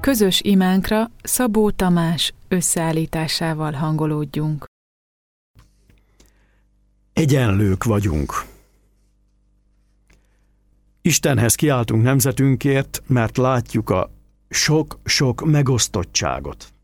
Közös imánkra Szabó Tamás összeállításával hangolódjunk. Egyenlők vagyunk. Istenhez kiáltunk nemzetünkért, mert látjuk a sok-sok megosztottságot.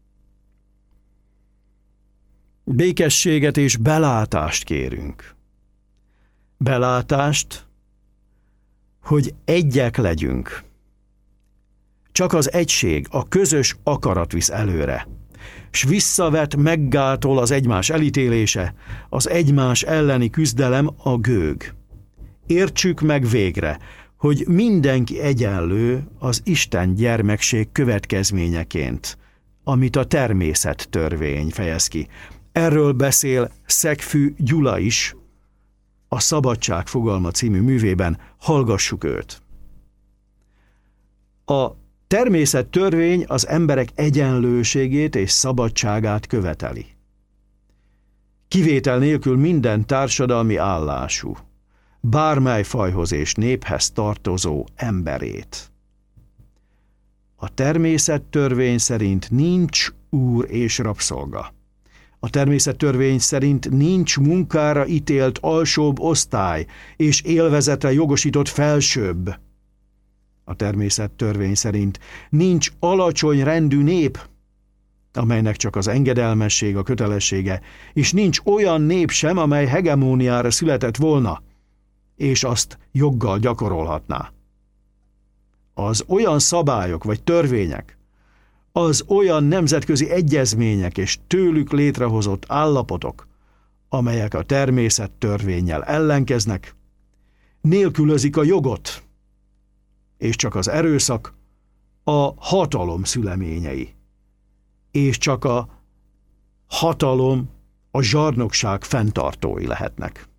Békességet és belátást kérünk. Belátást, hogy egyek legyünk. Csak az egység, a közös akarat visz előre, s visszavet, meggátol az egymás elítélése, az egymás elleni küzdelem, a gőg. Értsük meg végre, hogy mindenki egyenlő az Isten gyermekség következményeként, amit a természettörvény fejez ki. Erről beszél Szegfű Gyula is a Szabadság fogalma című művében, hallgassuk őt. A természettörvény az emberek egyenlőségét és szabadságát követeli. Kivétel nélkül minden társadalmi állású, bármely fajhoz és néphez tartozó emberét. A természettörvény szerint nincs úr és rabszolga. A természettörvény szerint nincs munkára ítélt alsóbb osztály és élvezetre jogosított felsőbb. A természettörvény szerint nincs alacsony rendű nép, amelynek csak az engedelmesség a kötelessége, és nincs olyan nép sem, amely hegemóniára született volna, és azt joggal gyakorolhatná. Az olyan szabályok vagy törvények, az olyan nemzetközi egyezmények és tőlük létrehozott állapotok, amelyek a természettörvénnyel ellenkeznek, nélkülözik a jogot, és csak az erőszak a hatalom szüleményei, és csak a hatalom, a zsarnokság fenntartói lehetnek.